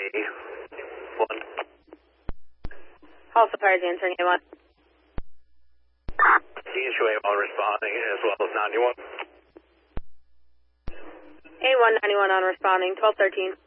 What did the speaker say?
A1. Hall suppliers answering A1. Issue A1 responding as well as 91. A1 91 on responding, 1213.